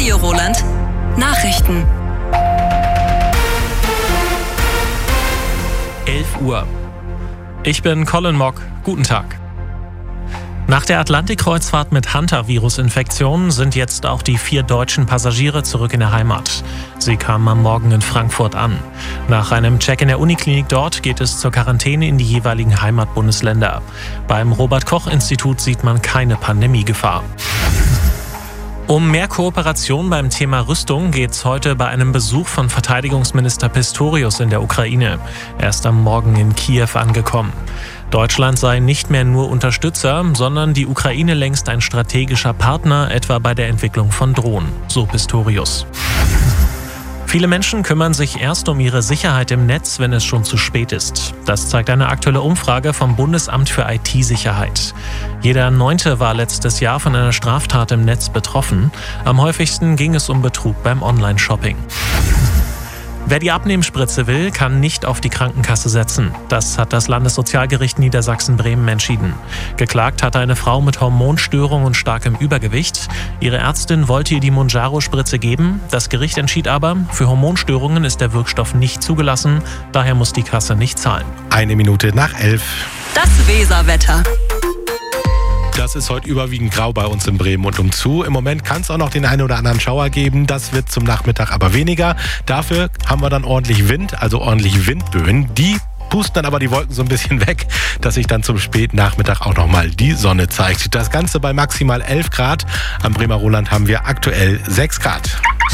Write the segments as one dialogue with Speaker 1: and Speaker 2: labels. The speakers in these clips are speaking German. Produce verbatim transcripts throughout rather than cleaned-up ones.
Speaker 1: Radio Roland. Nachrichten.
Speaker 2: elf Uhr. Ich bin Colin Mock. Guten Tag. Nach der Atlantikkreuzfahrt mit Hantavirus-Infektionen sind jetzt auch die vier deutschen Passagiere zurück in der Heimat. Sie kamen am Morgen in Frankfurt an. Nach einem Check in der Uniklinik dort geht es zur Quarantäne in die jeweiligen Heimatbundesländer. Beim Robert-Koch-Institut sieht man keine Pandemiegefahr. Um mehr Kooperation beim Thema Rüstung geht es heute bei einem Besuch von Verteidigungsminister Pistorius in der Ukraine. Er ist am Morgen in Kiew angekommen. Deutschland sei nicht mehr nur Unterstützer, sondern die Ukraine längst ein strategischer Partner, etwa bei der Entwicklung von Drohnen, so Pistorius. Viele Menschen kümmern sich erst um ihre Sicherheit im Netz, wenn es schon zu spät ist. Das zeigt eine aktuelle Umfrage vom Bundesamt für I T-Sicherheit. Jeder Neunte war letztes Jahr von einer Straftat im Netz betroffen. Am häufigsten ging es um Betrug beim Online-Shopping. Wer die Abnehmspritze will, kann nicht auf die Krankenkasse setzen. Das hat das Landessozialgericht Niedersachsen-Bremen entschieden. Geklagt hatte eine Frau mit Hormonstörung und starkem Übergewicht. Ihre Ärztin wollte ihr die Mounjaro-Spritze geben. Das Gericht entschied aber, für Hormonstörungen ist der Wirkstoff nicht zugelassen. Daher muss die Kasse nicht zahlen.
Speaker 3: Eine Minute nach elf.
Speaker 1: Das Weserwetter.
Speaker 3: Das ist heute überwiegend grau bei uns in Bremen und umzu. Im Moment kann es auch noch den einen oder anderen Schauer geben. Das wird zum Nachmittag aber weniger. Dafür haben wir dann ordentlich Wind, also ordentlich Windböen. Die pusten dann aber die Wolken so ein bisschen weg, dass sich dann zum Spätnachmittag auch nochmal die Sonne zeigt. Das Ganze bei maximal elf Grad. Am Bremer Roland haben wir aktuell sechs Grad.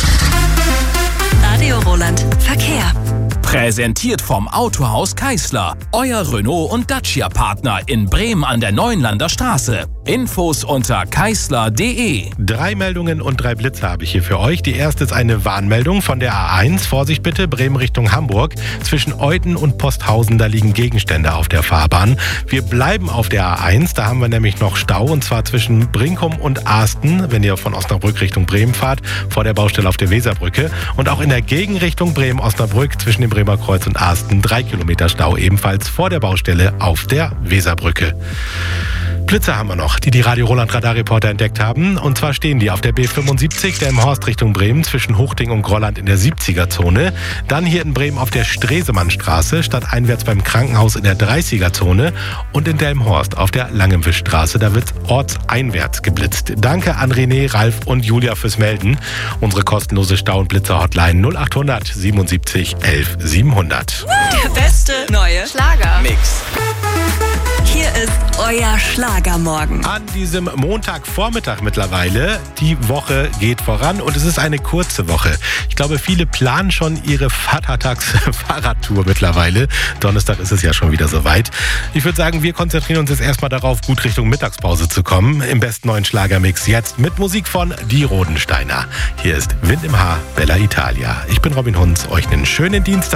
Speaker 1: Radio Roland. Verkehr.
Speaker 4: Präsentiert vom Autohaus Keisler. Euer Renault- und Dacia-Partner in Bremen an der Neuenlander Straße. Infos unter keisler punkt de.
Speaker 3: Drei Meldungen und drei Blitze habe ich hier für euch. Die erste ist eine Warnmeldung von der A eins. Vorsicht bitte, Bremen Richtung Hamburg. Zwischen Euthen und Posthausen, da liegen Gegenstände auf der Fahrbahn. Wir bleiben auf der A eins. Da haben wir nämlich noch Stau, und zwar zwischen Brinkum und Aasten, wenn ihr von Osnabrück Richtung Bremen fahrt, vor der Baustelle auf der Weserbrücke. Und auch in der Gegenrichtung Bremen-Osnabrück zwischen dem Bremer Kreuz und Aasten drei Kilometer Stau, ebenfalls vor der Baustelle auf der Weserbrücke. Blitze haben wir noch, die die Radio Roland Radarreporter entdeckt haben. Und zwar stehen die auf der B fünfundsiebzig, der im Horst Richtung Bremen, zwischen Huchting und Grolland in der siebziger-Zone. Dann hier in Bremen auf der Stresemannstraße, stadteinwärts beim Krankenhaus in der dreißiger-Zone. Und in Delmenhorst auf der Langenwischstraße, da wird ortseinwärts geblitzt. Danke an René, Ralf und Julia fürs Melden. Unsere kostenlose Stau- und Blitzer-Hotline null achthundert siebenundsiebzig elf siebenhundert.
Speaker 1: Der beste neue
Speaker 4: Schlager-Mix.
Speaker 1: Hier ist euer Schlagermorgen.
Speaker 3: An diesem Montagvormittag mittlerweile. Die Woche geht voran und es ist eine kurze Woche. Ich glaube, viele planen schon ihre Vatertags-Fahrradtour mittlerweile. Donnerstag ist es ja schon wieder soweit. Ich würde sagen, wir konzentrieren uns jetzt erstmal darauf, gut Richtung Mittagspause zu kommen. Im besten neuen Schlagermix jetzt mit Musik von Die Rodensteiner. Hier ist Wind im Haar, Bella Italia. Ich bin Robin Hunz, euch einen schönen Dienstag.